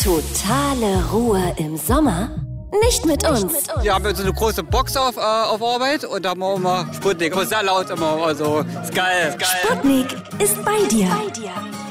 Totale Ruhe im Sommer? Nicht mit uns. Wir haben so eine große Box auf Arbeit und da haben wir immer Sputnik. Aber sehr laut immer, also ist geil. Sputnik ist bei dir.